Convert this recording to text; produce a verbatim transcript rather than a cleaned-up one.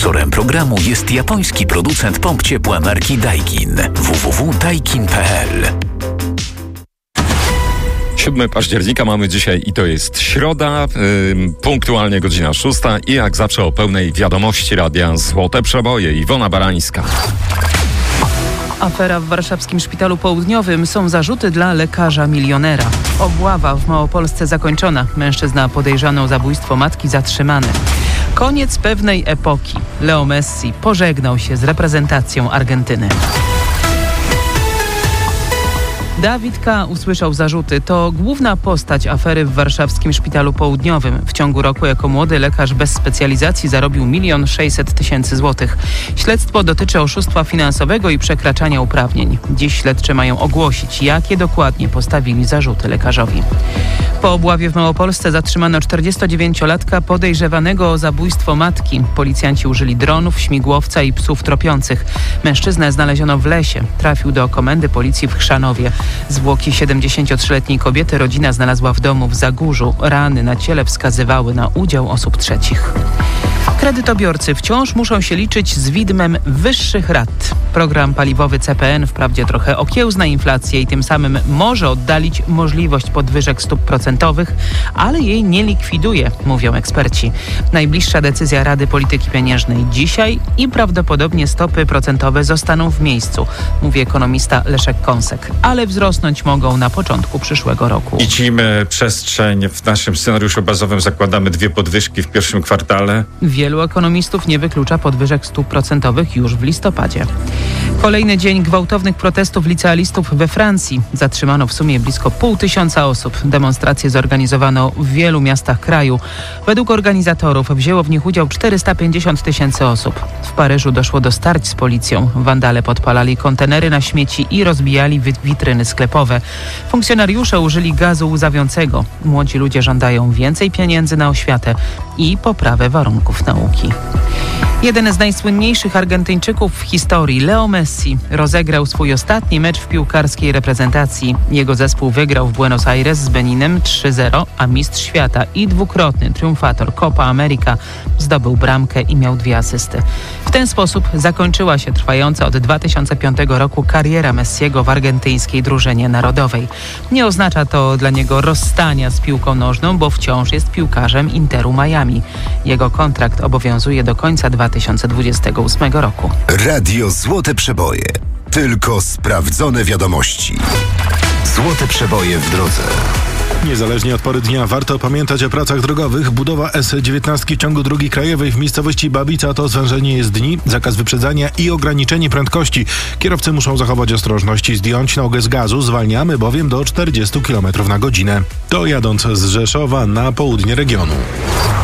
Sponsorem programu jest japoński producent pomp ciepła marki Daikin. w w w kropka daikin kropka p l. siódmego października mamy dzisiaj i to jest środa, yy, punktualnie godzina szósta i jak zawsze o pełnej wiadomości radia Złote Przeboje. Iwona Barańska. Afera w warszawskim szpitalu południowym. Są zarzuty dla lekarza milionera. Obława w Małopolsce zakończona. Mężczyzna podejrzany o zabójstwo matki zatrzymany. Koniec pewnej epoki. Leo Messi pożegnał się z reprezentacją Argentyny. Dawid K. usłyszał zarzuty. To główna postać afery w warszawskim szpitalu południowym. W ciągu roku jako młody lekarz bez specjalizacji zarobił milion sześćset tysięcy złotych. Śledztwo dotyczy oszustwa finansowego i przekraczania uprawnień. Dziś śledczy mają ogłosić, jakie dokładnie postawili zarzuty lekarzowi. Po obławie w Małopolsce zatrzymano czterdziestodziewięciolatka podejrzewanego o zabójstwo matki. Policjanci użyli dronów, śmigłowca i psów tropiących. Mężczyznę znaleziono w lesie. Trafił do komendy policji w Chrzanowie. Zwłoki siedemdziesięciotrzyletniej kobiety rodzina znalazła w domu w Zagórzu. Rany na ciele wskazywały na udział osób trzecich. Kredytobiorcy wciąż muszą się liczyć z widmem wyższych rat. Program paliwowy C P N wprawdzie trochę okiełzna inflację i tym samym może oddalić możliwość podwyżek stóp procentowych, ale jej nie likwiduje, mówią eksperci. Najbliższa decyzja Rady Polityki Pieniężnej dzisiaj i prawdopodobnie stopy procentowe zostaną w miejscu, mówi ekonomista Leszek Kąsek, ale wzrosnąć mogą na początku przyszłego roku. Widzimy przestrzeń, w naszym scenariuszu bazowym zakładamy dwie podwyżki w pierwszym kwartale. Wielu ekonomistów nie wyklucza podwyżek stóp procentowych już w listopadzie. Kolejny dzień gwałtownych protestów licealistów we Francji. Zatrzymano w sumie blisko pół tysiąca osób. Demonstracje zorganizowano w wielu miastach kraju. Według organizatorów wzięło w nich udział czterysta pięćdziesiąt tysięcy osób. W Paryżu doszło do starć z policją. Wandale podpalali kontenery na śmieci i rozbijali witryny sklepowe. Funkcjonariusze użyli gazu łzawiącego. Młodzi ludzie żądają więcej pieniędzy na oświatę i poprawę warunków nauki. Jeden z najsłynniejszych Argentyńczyków w historii, Leo Messi, rozegrał swój ostatni mecz w piłkarskiej reprezentacji. Jego zespół wygrał w Buenos Aires z Beninem trzy zero, a mistrz świata i dwukrotny triumfator Copa America zdobył bramkę i miał dwie asysty. W ten sposób zakończyła się trwająca od dwa tysiące piątego roku kariera Messiego w argentyńskiej drużynie narodowej. Nie oznacza to dla niego rozstania z piłką nożną, bo wciąż jest piłkarzem Interu Miami. Jego kontrakt obowiązuje do końca dwa tysiące dwudziestego ósmego roku. Radio Złote Przeboje. Tylko sprawdzone wiadomości. Złote Przeboje w drodze. Niezależnie od pory dnia warto pamiętać o pracach drogowych. Budowa S dziewiętnaście w ciągu drogi krajowej w miejscowości Babica to zwężenie jezdni, zakaz wyprzedzania i ograniczenie prędkości. Kierowcy muszą zachować ostrożność i zdjąć nogę z gazu. Zwalniamy bowiem do czterdziestu kilometrów na godzinę. To jadąc z Rzeszowa na południe regionu.